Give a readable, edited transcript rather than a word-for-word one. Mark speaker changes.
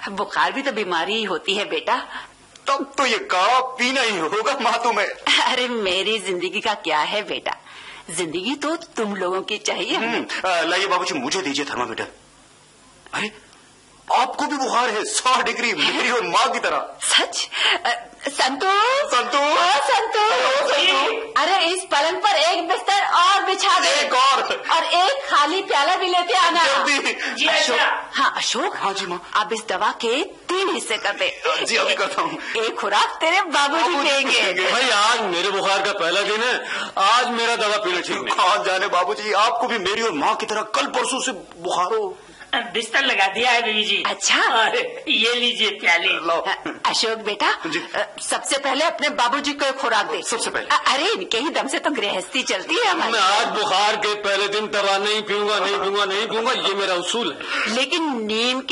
Speaker 1: बुखार भी तो बीमारी ही होती है बेटा।
Speaker 2: तब तो ये काढ़ा पीना ही होगा माँ तुम्हें।
Speaker 1: अरे मेरी जिंदगी का क्या है बेटा, जिंदगी तो तुम लोगों की चाहिए।
Speaker 2: लाइए बाबूजी, मुझे दीजिए थर्मामीटर। अरे आपको भी बुखार है 100 डिग्री, मेरी और माँ की तरह।
Speaker 1: सच? संतू
Speaker 2: संतू,
Speaker 1: संतू, अरे इस पलंग पर एक बिस्तर और बिछा दे,
Speaker 2: एक
Speaker 1: और एक खाली प्याला भी लेते आना।
Speaker 2: जल्दी।
Speaker 1: अशोक, हाँ अशोक।
Speaker 2: हाँ जी माँ।
Speaker 1: अब इस दवा के 3 हिस्से कर दे।
Speaker 2: जी अभी करता हूँ।
Speaker 1: एक खुराक तेरे बाबूजी देंगे।
Speaker 3: भाई आज मेरे बुखार का पहला दिन है, आज मेरा दवा पीना ठीक नहीं।
Speaker 2: कहाँ जाने बाबूजी, आपको भी मेरी और माँ की तरह कल परसों से बुखार हो।
Speaker 4: बिस्तर लगा दिया है बीवी जी।
Speaker 1: अच्छा,
Speaker 4: ये लीजिए प्याले।
Speaker 1: अशोक बेटा, सबसे पहले अपने बाबूजी को खुराक दे।
Speaker 2: सबसे पहले?
Speaker 1: अरे इनके ही दम से तो गृहस्थी चलती है हमारी।
Speaker 3: मैं आज बुखार के पहले दिन दवा नहीं पीऊंगा, नहीं पीऊंगा, नहीं पीऊंगा, ये मेरा उसूल है।
Speaker 1: लेकिन नीम